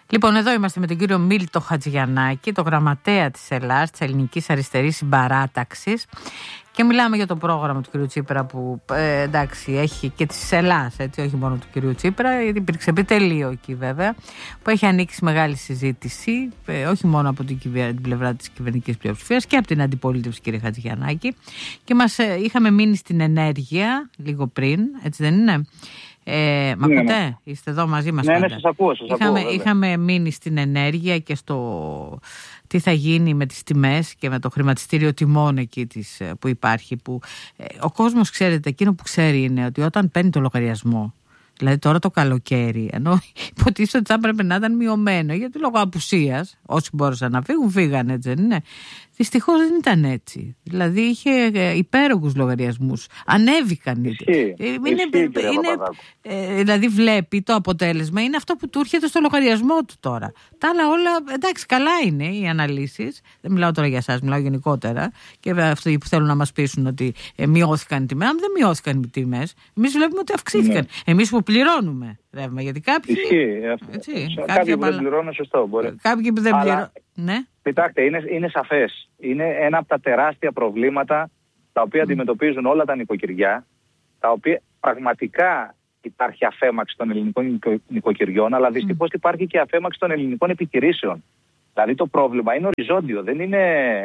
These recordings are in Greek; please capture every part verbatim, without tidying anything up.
Λοιπόν, εδώ είμαστε με τον κύριο Μίλτο Χατζηγιαννάκη, το γραμματέα της ΕΛΑΣ, της Ελληνικής Αριστερής Συμπαράταξης, και μιλάμε για το πρόγραμμα του κυρίου Τσίπρα που ε, εντάξει έχει και της ΕΛΑΣ, έτσι, όχι μόνο του κυρίου Τσίπρα, γιατί υπήρξε επιτελείο εκεί βέβαια, που έχει ανοίξει μεγάλη συζήτηση, ε, όχι μόνο από την, κυβε... την πλευρά της κυβερνητικής πλειοψηφίας και από την αντιπολίτευση, κύριε Χατζηγιαννάκη, και μας ε, είχαμε μείνει στην ενέργεια λίγο πριν, έτσι δεν είναι? Ε, Μ' ακούτε, ναι, ναι. Είστε εδώ μαζί μας? Ναι, ναι, σας ακούω, σας είχαμε, ακούω, είχαμε μείνει στην ενέργεια και στο τι θα γίνει με τις τιμές και με το χρηματιστήριο τιμών εκεί της, που υπάρχει, που ε, ο κόσμος, ξέρετε, εκείνο που ξέρει είναι ότι όταν παίρνει το λογαριασμό, δηλαδή τώρα το καλοκαίρι, ενώ υποτίθεται ότι θα έπρεπε να ήταν μειωμένο, γιατί λόγω απουσίας όσοι μπόρεσαν να φύγουν φύγανε, έτσι δεν είναι? Δυστυχώς δεν ήταν έτσι. Δηλαδή είχε υπέρογους λογαριασμούς. Ανέβηκαν. Ισχύει, είναι, ισχύει, είναι, ε, δηλαδή βλέπει το αποτέλεσμα. Είναι αυτό που του έρχεται στο λογαριασμό του τώρα. Τα άλλα όλα, εντάξει, καλά είναι οι αναλύσεις. Δεν μιλάω τώρα για εσάς, μιλάω γενικότερα. Και αυτοί που θέλουν να μας πείσουν ότι ε, μειώθηκαν οι τιμές. Αν δεν μειώθηκαν οι τιμές, εμείς βλέπουμε ότι αυξήθηκαν. Ναι. Εμείς που πληρώνουμε ρεύμα. Γιατί κάποιοι. Ισχύει. Έτσι, κάποιοι, κάποιοι που δεν πληρώνουν, σωστό. Μπορεί. Κάποιοι που δεν Αλλά... πληρώνουν. Ναι. Κοιτάξτε, είναι, είναι σαφές. Είναι ένα από τα τεράστια προβλήματα τα οποία mm. αντιμετωπίζουν όλα τα νοικοκυριά, τα οποία πραγματικά υπάρχει αφέμαξη των ελληνικών νοικοκυριών, αλλά δυστυχώς mm. υπάρχει και αφέμαξη των ελληνικών επιχειρήσεων. Δηλαδή το πρόβλημα είναι οριζόντιο, δεν είναι,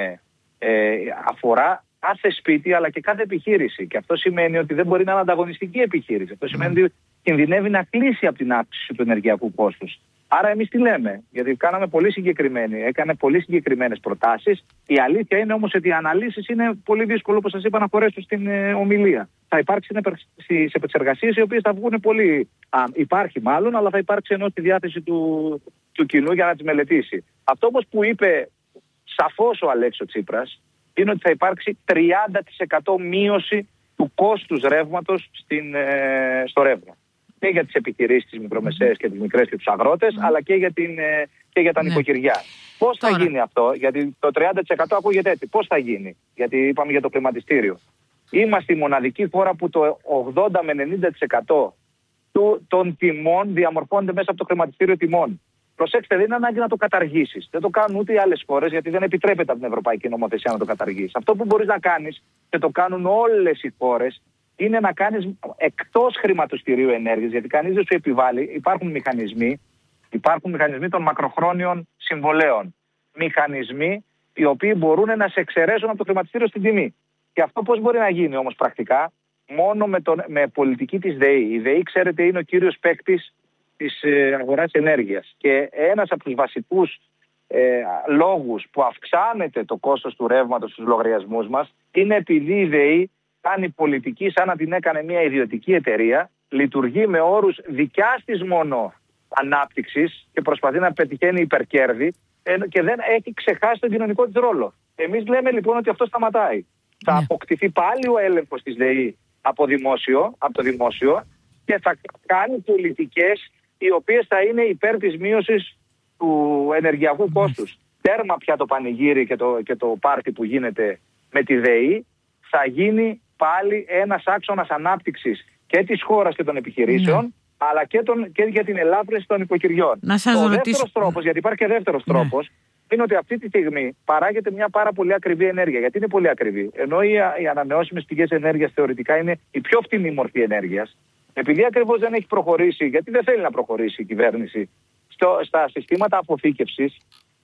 ε, αφορά κάθε σπίτι αλλά και κάθε επιχείρηση. Και αυτό σημαίνει ότι δεν μπορεί να είναι ανταγωνιστική επιχείρηση. Αυτό σημαίνει mm. ότι κινδυνεύει να κλείσει από την αύξηση του ενεργειακού κόστους. Άρα εμείς τι λέμε? Γιατί κάναμε πολύ συγκεκριμένοι, έκανε πολύ συγκεκριμένες προτάσεις. Η αλήθεια είναι όμως ότι οι αναλύσεις είναι πολύ δύσκολο, όπως σας είπα, να χωρέσουν στην ε, ομιλία. Θα υπάρξει στις επεξεργασίες οι οποίες θα βγουν πολύ. Α, υπάρχει μάλλον, αλλά θα υπάρξει ενώ στη διάθεση του, του κοινού για να τις μελετήσει. Αυτό όμως που είπε σαφώς ο Αλέξης Τσίπρας είναι ότι θα υπάρξει τριάντα τοις εκατό μείωση του κόστους ρεύματος στην, ε, στο ρεύμα. Και για τις επιχειρήσεις, τις μικρομεσαίες και τις μικρές και τους αγρότες, mm. αλλά και για, την, και για τα ναι. νοικοκυριά. Πώς θα γίνει αυτό? Γιατί το τριάντα τοις εκατό ακούγεται έτσι. Πώς θα γίνει? Γιατί είπαμε για το κλιματιστήριο. Είμαστε η μοναδική χώρα που το ογδόντα με ενενήντα τοις εκατό του, των τιμών διαμορφώνεται μέσα από το χρηματιστήριο τιμών. Προσέξτε, δεν είναι ανάγκη να το καταργήσεις. Δεν το κάνουν ούτε οι άλλες χώρες, γιατί δεν επιτρέπεται από την Ευρωπαϊκή Νομοθεσία να το καταργήσεις. Αυτό που μπορείς να κάνεις, και το κάνουν όλες οι χώρες, είναι να κάνεις εκτός χρηματιστηρίου ενέργειας, γιατί κανείς δεν σου επιβάλλει. Υπάρχουν μηχανισμοί, υπάρχουν μηχανισμοί των μακροχρόνιων συμβολέων. Μηχανισμοί οι οποίοι μπορούν να σε εξαιρέσουν από το χρηματιστήριο στην τιμή. Και αυτό πώς μπορεί να γίνει όμως πρακτικά? Μόνο με, τον, με πολιτική της ΔΕΗ. Η ΔΕΗ, ξέρετε, είναι ο κύριος παίκτης της ε, αγοράς ενέργειας. Και ένας από τους βασικούς ε, λόγους που αυξάνεται το κόστος του ρεύματος στους λογαριασμούς μας είναι επειδή η ΔΕΗ κάνει πολιτική σαν να την έκανε μια ιδιωτική εταιρεία, λειτουργεί με όρους δικιάς της μόνο ανάπτυξης και προσπαθεί να πετυχαίνει υπερκέρδη και δεν έχει ξεχάσει τον κοινωνικό της ρόλο. Εμείς λέμε λοιπόν ότι αυτό σταματάει. Yeah. Θα αποκτηθεί πάλι ο έλεγχος της ΔΕΗ από, δημόσιο, από το δημόσιο και θα κάνει πολιτικές οι οποίες θα είναι υπέρ της μείωσης του ενεργειακού κόστους. Τέρμα πια το πανηγύρι και το, και το πάρτι που γίνεται με τη ΔΕΗ. Θα γίνει πάλι ένας άξονας ανάπτυξης και της χώρας και των επιχειρήσεων, mm. αλλά και, τον, και για την ελάφρυνση των οικοκυριών. Να σας Ο ρωτήσω... δεύτερος τρόπος, γιατί υπάρχει και δεύτερος mm. τρόπος, είναι ότι αυτή τη στιγμή παράγεται μια πάρα πολύ ακριβή ενέργεια. Γιατί είναι πολύ ακριβή? Ενώ οι, οι ανανεώσιμες πηγές ενέργειας θεωρητικά είναι η πιο φτηνή μορφή ενέργειας, επειδή ακριβώς δεν έχει προχωρήσει, γιατί δεν θέλει να προχωρήσει η κυβέρνηση στο, στα συστήματα αποθήκευσης,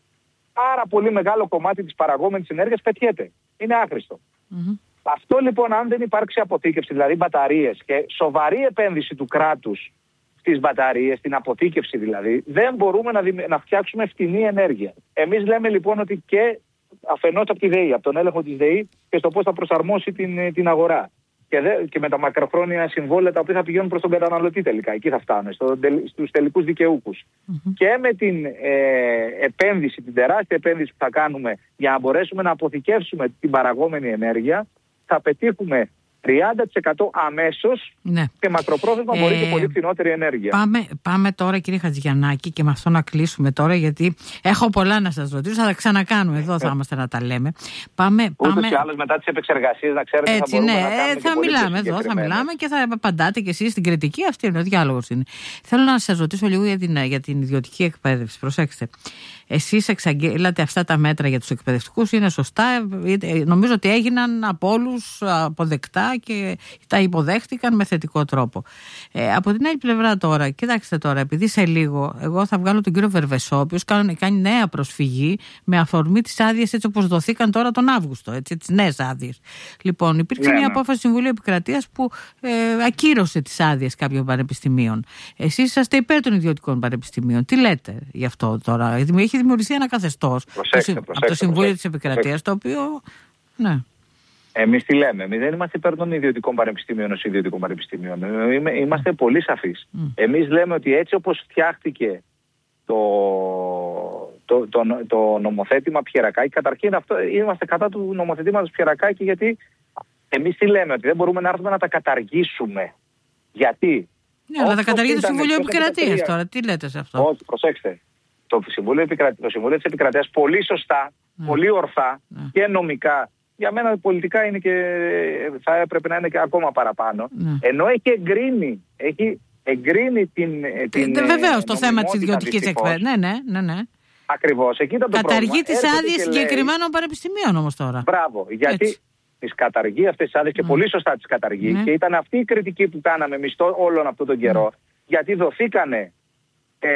πάρα πολύ μεγάλο κομμάτι της παραγόμενης ενέργειας πετιέται. Είναι άχρηστο. Mm-hmm. Αυτό λοιπόν, αν δεν υπάρξει αποθήκευση, δηλαδή μπαταρίες και σοβαρή επένδυση του κράτους στις μπαταρίες, στην αποθήκευση δηλαδή, δεν μπορούμε να, δι... να φτιάξουμε φτηνή ενέργεια. Εμείς λέμε λοιπόν ότι και αφενός από τη ΔΕΗ, από τον έλεγχο της ΔΕΗ και στο πώς θα προσαρμόσει την, την αγορά. Και, δε... και με τα μακροχρόνια συμβόλαια τα οποία θα πηγαίνουν προς τον καταναλωτή τελικά. Εκεί θα φτάνουν, στο... στους τελικούς δικαιούχους. Mm-hmm. Και με την ε, επένδυση, την τεράστια επένδυση που θα κάνουμε για να μπορέσουμε να αποθηκεύσουμε την παραγόμενη ενέργεια, θα πετύχουμε τριάντα τοις εκατό αμέσως, ναι. Και μακροπρόθεσμα ε, μπορεί και πολύ φθηνότερη ενέργεια. Πάμε, πάμε τώρα, κύριε Χατζηγιαννάκη, και με αυτό να κλείσουμε τώρα, γιατί έχω πολλά να σας ρωτήσω. Θα τα ξανακάνουμε εδώ, θα είμαστε να τα λέμε. Πάμε, Ούτως πάμε... και άλλως μετά τις επεξεργασίες, να ξέρετε, έτσι, θα μπορούμε ναι, να κάνουμε θα μιλάμε εδώ, θα μιλάμε και θα απαντάτε κι εσείς στην κριτική. Αυτή είναι ο διάλογος είναι. Θέλω να σας ρωτήσω λίγο για την, για την ιδιωτική εκπαίδευση. Προσέξτε. Εσείς εξαγγέλατε αυτά τα μέτρα για τους εκπαιδευτικούς, είναι σωστά. Νομίζω ότι έγιναν από όλους αποδεκτά και τα υποδέχτηκαν με θετικό τρόπο. Ε, από την άλλη πλευρά τώρα, κοιτάξτε τώρα, επειδή σε λίγο εγώ θα βγάλω τον κύριο Βερβεσό, ο οποίος κάνει, κάνει νέα προσφυγή με αφορμή τις άδειες έτσι όπως δοθήκαν τώρα τον Αύγουστο, έτσι, τις νέες άδειες. Λοιπόν, υπήρξε yeah, μια yeah. απόφαση Συμβουλίου Επικρατείας που ε, ακύρωσε τις άδειες κάποιων πανεπιστημίων. Εσείς είσαστε υπέρ των ιδιωτικών πανεπιστημίων. Τι λέτε γι' αυτό τώρα? Έχει δημιουργηθεί ένα καθεστώς από το Συμβούλιο της Επικρατείας, το οποίο. Ναι. Εμείς τι λέμε? Εμείς δεν είμαστε υπέρ των ιδιωτικών πανεπιστημίων ως ιδιωτικών πανεπιστημίων. Είμαστε mm. πολύ σαφείς. Mm. Εμείς λέμε ότι έτσι όπως φτιάχτηκε το, το, το, το, το νομοθέτημα Πιερακάκη, καταρχήν αυτό, είμαστε κατά του νομοθετήματος Πιερακάκη, γιατί εμείς τι λέμε? Ότι δεν μπορούμε να έρθουμε να τα καταργήσουμε. Γιατί? Ναι, αλλά τα καταργεί το Συμβούλιο Επικρατείας τώρα. Τι λέτε σε αυτό? Όχι, προσέξτε. Το Συμβούλιο, το Συμβούλιο της Επικρατείας πολύ σωστά, mm. πολύ ορθά mm. και νομικά, για μένα πολιτικά είναι και θα έπρεπε να είναι και ακόμα παραπάνω, mm. ενώ έχει εγκρίνει, έχει εγκρίνει την... την ε, βεβαίως το θέμα της ιδιωτικής εκπαίδευσης. Ναι, ναι, ναι, ναι. Ακριβώς, εκεί ήταν το καταργεί πρόβλημα. Καταργεί τις άδειες συγκεκριμένων πανεπιστημίων όμως τώρα. Μπράβο, γιατί έτσι. Τις καταργεί αυτές τις άδειες και mm. πολύ σωστά τις καταργεί mm. και ήταν αυτή η κριτική που κάναμε εμείς όλον αυτόν τον καιρό, mm. γιατί δοθήκανε Ε,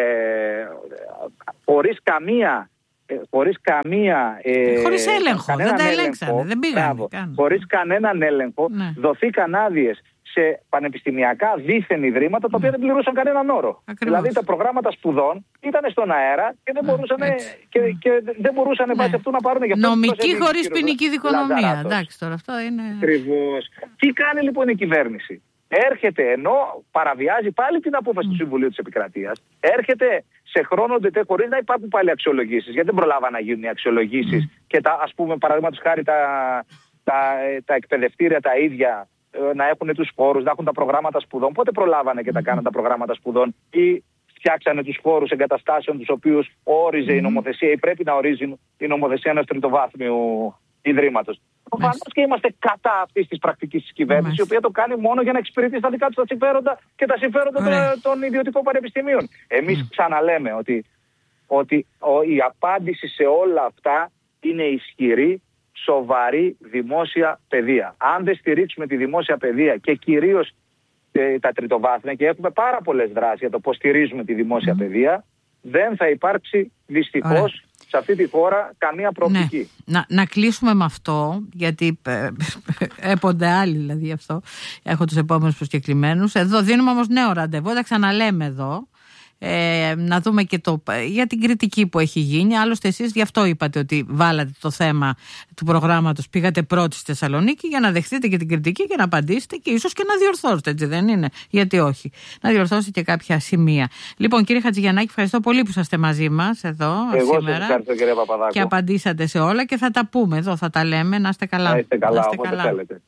χωρίς καμία ε, χωρίς καμία ε, χωρίς έλεγχο, δεν τα ελέγξανε, δεν πήγανε χωρίς κανέναν έλεγχο, ναι. Δοθήκαν άδειες σε πανεπιστημιακά δίθεν ιδρύματα τα οποία ναι. δεν πληρούσαν κανέναν όρο. Ακριβώς. Δηλαδή τα προγράμματα σπουδών ήταν στον αέρα και δεν μπορούσαν, ναι, και, και δεν μπορούσαν ναι. βάσει αυτού να πάρουν για αυτό. Νομική χωρίς ποινική δικονομία. Εντάξει, τώρα αυτό είναι. Ακριβώς. Τι κάνει λοιπόν η κυβέρνηση? Έρχεται, ενώ παραβιάζει πάλι την απόφαση mm. του Συμβουλίου της Επικρατείας, έρχεται σε χρόνο τετέ χωρίς να υπάρχουν πάλι αξιολογήσεις, γιατί δεν προλάβαν να γίνουν οι αξιολογήσεις mm. και τα, ας πούμε, παραδείγματος χάρη τα, τα, τα εκπαιδευτήρια τα ίδια να έχουν τους χώρους, να έχουν τα προγράμματα σπουδών. Πότε προλάβανε και τα κάναν τα προγράμματα σπουδών ή φτιάξανε τους χώρους εγκαταστάσεων τους οποίους όριζε mm. η νομοθεσία ή πρέπει να ορίζει η νομοθεσία ενός τριτοβάθμιου ιδρύματος. Προφανώς και είμαστε κατά αυτής της πρακτικής της κυβέρνησης, η οποία το κάνει μόνο για να εξυπηρετεί στα δικά του τα συμφέροντα και τα συμφέροντα των, των ιδιωτικών πανεπιστημίων. Εμείς mm. ξαναλέμε ότι, ότι ο, η απάντηση σε όλα αυτά είναι ισχυρή, σοβαρή δημόσια παιδεία. Αν δεν στηρίξουμε τη δημόσια παιδεία και κυρίως ε, τα τριτοβάθμια, και έχουμε πάρα πολλές δράσεις για το πώς στηρίζουμε τη δημόσια mm. παιδεία, δεν θα υπάρξει δυστυχώς σε αυτή τη χώρα καμία προοπτική. Ναι. Να, να κλείσουμε με αυτό, γιατί ε, έπονται άλλοι δηλαδή αυτό. Έχω τους επόμενους προσκεκλημένους. Εδώ δίνουμε όμως νέο ραντεβού, τα ξαναλέμε εδώ. Ε, να δούμε και το, για την κριτική που έχει γίνει. Άλλωστε εσείς γι' αυτό είπατε ότι βάλατε το θέμα του προγράμματος, πήγατε πρώτοι στη Θεσσαλονίκη για να δεχτείτε και την κριτική και να απαντήσετε και ίσως και να διορθώσετε, έτσι δεν είναι? Γιατί όχι, να διορθώσετε και κάποια σημεία. Λοιπόν, κύριε Χατζηγιαννάκη, ευχαριστώ πολύ που είσαστε μαζί μας εδώ Εγώ σήμερα. Εγώ σας ευχαριστώ, κύριε Παπαδάκου. Και απαντήσατε σε όλα και θα τα πούμε εδώ, θα τα λέμε. Να είστε καλά. Να είστε καλά, να είστε καλά. Θέλετε.